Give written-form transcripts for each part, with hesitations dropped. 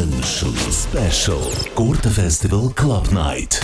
Menschen Special Gurtenfestival Club Night.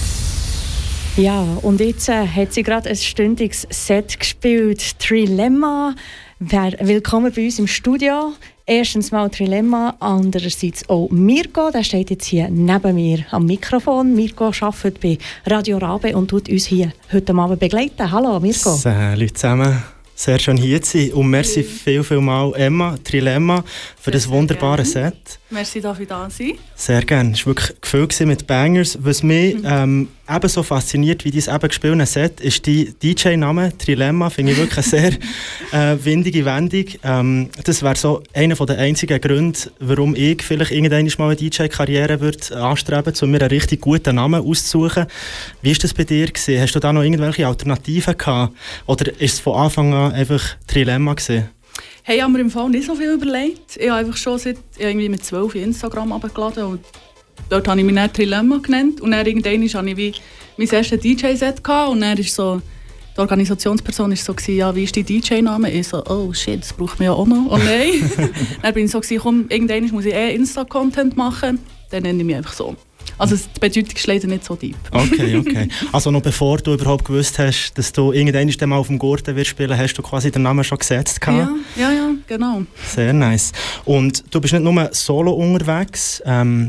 Ja, und jetzt hat sie gerade ein stündiges Set gespielt. Trilemma. Willkommen bei uns im Studio. Erstens mal Trilemma, andererseits auch Mirko. Der steht jetzt hier neben mir am Mikrofon. Mirko arbeitet bei Radio Rabe und tut uns hier heute Abend begleiten. Hallo Mirko. Salut zusammen. Sehr schön hier zu sein. Und merci viel mal Emma, Trilemma, für das wunderbare Set. Merci, darf ich da sein? Sehr gerne. Es war wirklich gefüllt mit Bangers. Was mich ebenso fasziniert wie dein eben gespieltes Set, ist die DJ-Name Trilemma. Finde ich wirklich eine sehr windige Wendung. Das wäre so einer der einzigen Gründe, warum ich vielleicht irgendwann mal eine DJ-Karriere anstreben würde, um mir einen richtig guten Namen auszusuchen. Wie war das bei dir gewesen? Hast du da noch irgendwelche Alternativen gehabt? Oder ist es von Anfang an einfach Trilemma gewesen? Hey, ich habe mir im Fall nicht so viel überlegt. Ich habe einfach schon seit irgendwie mit 12 Instagram abgeladen und dort habe ich mich dann Trilemma genannt. Und dann irgendwann hatte ich wie mein erstes DJ-Set und dann ist so, die Organisationsperson war so, ja, wie ist dein DJ-Name? Ich so, oh shit, das braucht man ja auch noch. Oh nein. Dann bin ich so, komm, irgendwann muss ich Insta-Content machen. Dann nenne ich mich einfach so. Also die Bedeutung ist leider nicht so deep. Okay. Also noch bevor du überhaupt gewusst hast, dass du irgendwann mal auf dem Gurten wirst spielen, hast du quasi den Namen schon gesetzt? Ja, genau. Sehr nice. Und du bist nicht nur solo unterwegs,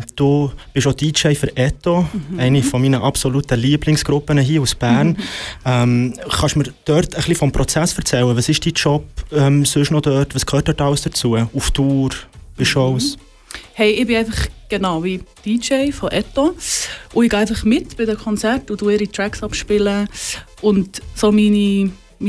du bist auch DJ für Etto, eine von meinen absoluten Lieblingsgruppen hier aus Bern. Kannst du mir dort ein bisschen vom Prozess erzählen? Was ist dein Job sonst noch dort? Was gehört dort alles dazu? Auf Tour, bei Shows? Hey, ich bin einfach genau wie DJ von Etto und ich gehe einfach mit bei den Konzerten und ihre Tracks abspielen und so meine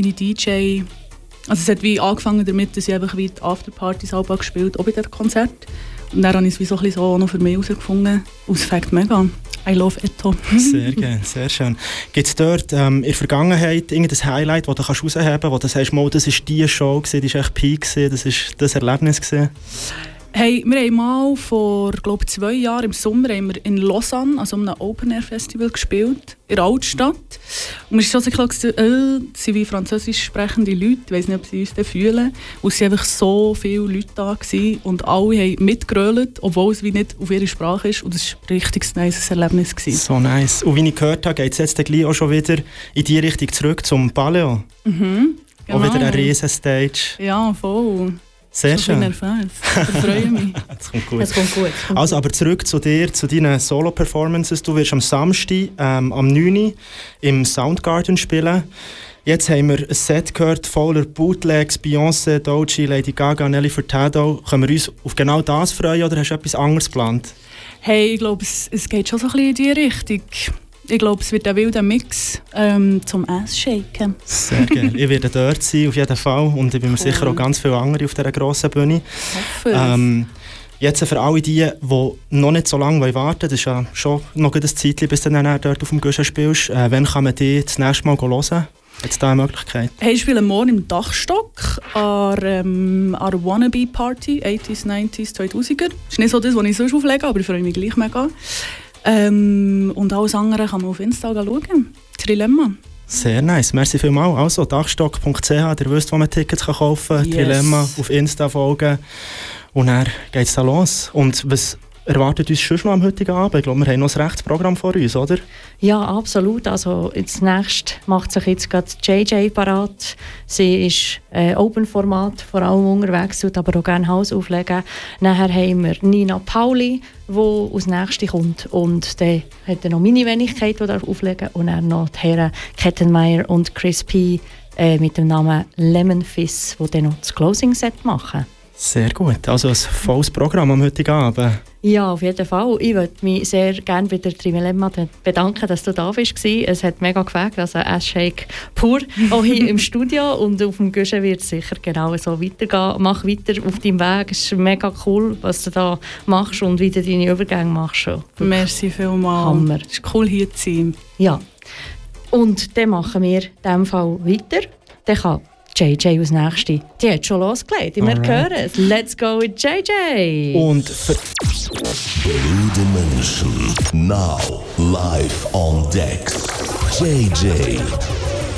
DJ, also es hat wie angefangen damit, dass ich einfach wie die Afterpartys auch gespielt, auch bei den Konzerten und dann habe ich es wie so ein bisschen so noch für mich herausgefunden und es fängt mega. I love Etto. Sehr gerne, sehr schön. Gibt es dort in der Vergangenheit irgendein Highlight, das du herausheben kannst, wo du sagst, das war die Show, das war echt Peak, das war das Erlebnis? Hey, wir haben mal vor, glaube 2 Jahren im Sommer haben wir in Lausanne, also einem Open-Air-Festival gespielt, in der Altstadt. Und mir ist schon so klar, es sind wie französisch sprechende Leute, ich weiss nicht, ob sie uns da fühlen. Und es waren einfach so viele Leute da gewesen, und alle haben mitgerölt, obwohl es wie nicht auf ihre Sprache ist. Und es war ein richtig nice Erlebnis gewesen. So nice. Und wie ich gehört habe, geht es jetzt gleich auch schon wieder in die Richtung zurück zum Paleo. Genau. Auch wieder eine riesen Stage. Ja, voll. Sehr schön. Ich bin nervös. Ich freue mich. Das kommt gut. Also, aber zurück zu dir, zu deinen Solo-Performances. Du wirst am Samstag, am 9. Uhr im Soundgarden spielen. Jetzt haben wir ein Set gehört, voller Bootlegs, Beyoncé, Doechii, Lady Gaga, Nelly Furtado. Können wir uns auf genau das freuen oder hast du etwas anderes geplant? Hey, ich glaube, es geht schon so ein bisschen in die Richtung. Ich glaube, es wird ein wilder Mix zum Ass-Shaken. Sehr gerne. Ich werde dort sein, auf jeden Fall. Und ich bin mir sicher auch ganz viele andere auf dieser grossen Bühne. Jetzt für alle die noch nicht so lange warten, das ist ja schon noch ein Zeitchen, bis du dann dort auf dem Guschen spielst. Wann kann man dich das nächste Mal hören? Hat es da eine Möglichkeit? Hey, ich spiele morgen im Dachstock an der Wannabe-Party, 80s, 90s, 2000er. Das ist nicht so das, was ich sonst auflege, aber ich freue mich gleich mega. Und alles andere kann man auf Insta schauen. Trilemma. Sehr nice, merci vielmals. Also dachstock.ch, ihr wisst, wo man Tickets kaufen kann. Yes. Trilemma auf Insta folgen. Und dann geht es da los. Und was erwartet uns schon am heutigen Abend? Ich glaube, wir haben noch ein rechtes Programm vor uns, oder? Ja, absolut. Also als nächstes macht sich jetzt gerade JJ parat. Sie ist Open-Format vor allem unterwegs, tut aber auch gerne Haus auflegen. Nachher haben wir Nina Pauli, die als nächste kommt. Und dann hat er noch meine Wenigkeit, die auflegen darf. Und dann noch die Herren Kettenmeier und Chris P. Mit dem Namen Lemon Fizz, die dann noch das Closing-Set machen. Sehr gut. Also ein volles Programm am heutigen Abend. Ja, auf jeden Fall. Ich würde mich sehr gerne bei der Trilemma bedanken, dass du da warst. Es hat mega gefällt, also Ass-Shake pur, auch hier im Studio. Und auf dem Guschen wird es sicher genau so weitergehen. Mach weiter auf deinem Weg. Es ist mega cool, was du da machst und wie du deine Übergänge machst. Merci vielmals. Hammer. Es ist cool, hier zu sein. Ja. Und dann machen wir in diesem Fall weiter. Dann kann JJ als Nächste. Die hat schon losgelegt. Wir hören es. Let's go with JJ. Und Blue Dimension. Now live on deck. JJ.